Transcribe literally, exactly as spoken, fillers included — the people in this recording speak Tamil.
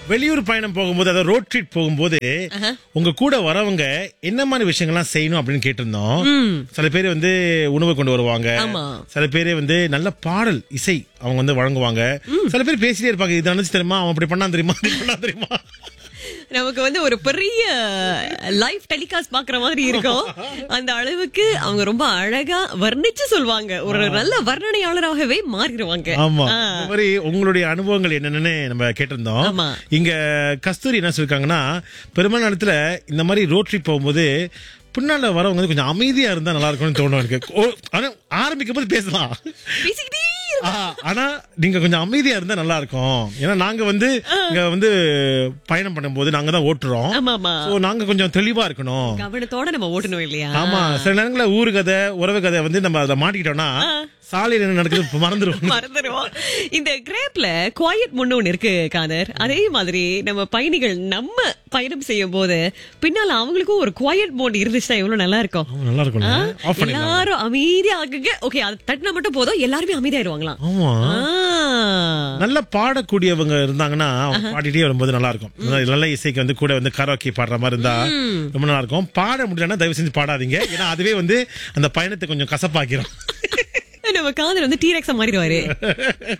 வெளியூர் பயணம் போகும்போது அதாவது ரோட் ட்ரிப் போகும்போது உங்க கூட வரவங்க என்ன மாதிரி விஷயங்கள்லாம் செய்யணும் அப்படின்னு கேட்டிருந்தோம். சில பேர் வந்து உணவு கொண்டு வருவாங்க, சில பேர் வந்து நல்ல பாடல் இசை அவங்க வந்து வழங்குவாங்க, சில பேர் பேசிட்டே இருப்பாங்க. இது நினைச்சு தெரியுமா, அவன் அப்படி பண்ணா தெரியுமா, அப்படி பண்ணா தெரியுமா. நமக்கு வந்து ஒரு பெரிய லைவ் டெலிகாஸ்ட் பாக்குற மாதிரி இருக்கும். அந்த அளவுக்கு அவங்க ரொம்ப அழகா வர்ணிச்சு சொல்வாங்க. ஒரு நல்ல வர்ணனையாளராகவே மாறிடுவாங்க. ஆமா, இந்த மாதிரி உங்களுடைய அனுபவங்கள் என்னன்னு நம்ம கேட்டிருந்தோம். இங்க கஸ்தூரி என்ன சொல்லிருக்காங்கன்னா, பெரும்பாலான இடத்துல இந்த மாதிரி ரோட் ட்ரிப் போகும்போது பின்னால வரவங்க வந்து கொஞ்சம் அமைதியா இருந்தா நல்லா இருக்கும்னு தோணும் எனக்கு. ஆரம்பிக்கும் போது பேசலாம், ஆனா நீங்க கொஞ்சம் அமைதியா இருந்தா நல்லா இருக்கும். ஏன்னா நாங்க வந்து இங்க வந்து பயணம் பண்ணும்போது நாங்க தான் ஓட்டுறோம். சோ நாங்க கொஞ்சம் தெளிவா இருக்கணும், கவனத்தோட நம்ம ஓட்டணும் இல்லையா. ஆமா, சில நேரங்கள ஊரு கதை உறவு கதை வந்து நம்ம அதை மாட்டிக்கிட்டோம்னா சாலையில என்ன நடக்குது மறந்துடுவோம் மறந்துடுவோம். இந்த கிரேப்ல குவாய்ட் மோட்னு ஒண்ணு இருக்கு காதர். அதே மாதிரி நம்ம பயணிகள் நம்ம பயணம் செய்யும் போது பின்னால அவங்களுக்கும் ஒரு குவாய்ட் மோட் இருந்துச்சுன்னா எவ்வளவு நல்லா இருக்கும். நல்லா இருக்கும். எல்லாரும் அமைதியா ஆகுங்க. ஓகே, அது தட்டினா மட்டும் போதும், எல்லாருமே அமைதியாயிருவாங்களாம். ஆமா, நல்லா பாடக்கூடியவங்க இருந்தாங்கன்னா பாடிட்டே வரும்போது நல்லா இருக்கும். நல்ல இசைக்கு வந்து கூட வந்து கரோக்கி பாடுற மாதிரி இருந்தா ரொம்ப நல்லா இருக்கும். பாட முடியலன்னா தயவு செஞ்சு பாடாதீங்க, ஏன்னா அதுவே வந்து அந்த பயணத்தை கொஞ்சம் கசப்பாக்கிறோம். நம்ம காதல் வந்து டீரெக்ஸா மாறிடுவாரு.